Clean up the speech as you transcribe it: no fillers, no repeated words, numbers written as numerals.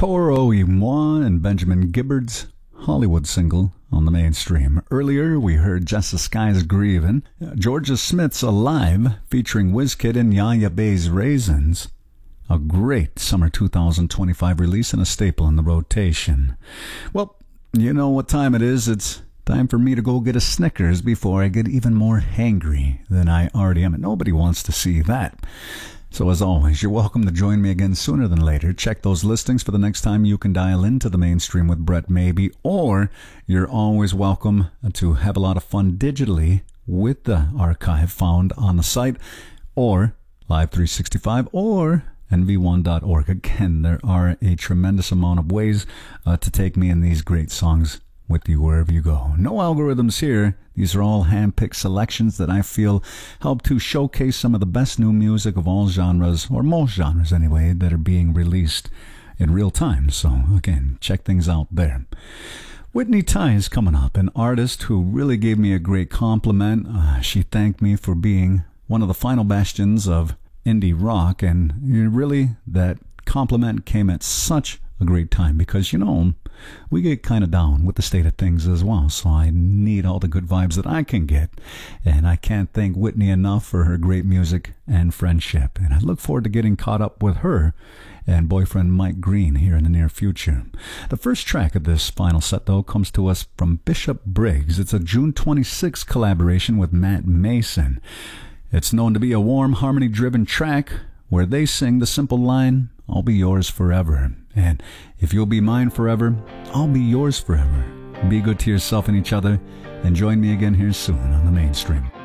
Toro y Moi and Benjamin Gibbard's Hollywood single on the mainstream. Earlier, we heard Just the Sky's Grievin', Georgia Smith's Alive, featuring WizKid and Yaya Bay's Raisins. A great summer 2025 release and a staple in the rotation. Well, you know what time it is. It's time for me to go get a Snickers before I get even more hangry than I already am. And nobody wants to see that. So as always, you're welcome to join me again sooner than later. Check those listings for the next time you can dial into the mainstream with Brett Maybe, or you're always welcome to have a lot of fun digitally with the archive found on the site, or Live 365, or nv1.org. Again, there are a tremendous amount of ways to take me and these great songs with you wherever you go. No algorithms here. These are all hand-picked selections that I feel help to showcase some of the best new music of all genres, or most genres anyway, that are being released in real time. So again, check things out there. Whitney Ty is coming up, an artist who really gave me a great compliment. She thanked me for being one of the final bastions of indie rock, and really that compliment came at such a great time, because we get kind of down with the state of things as well, so I need all the good vibes that I can get, and I can't thank Whitney enough for her great music and friendship, and I look forward to getting caught up with her and boyfriend Mike Green here in the near future. The first track of this final set, though, comes to us from Bishop Briggs. It's a June 26th collaboration with Matt Mason. It's known to be a warm, harmony-driven track where they sing the simple line, "I'll be yours forever." And if you'll be mine forever, I'll be yours forever. Be good to yourself and each other, and join me again here soon on the mainstream.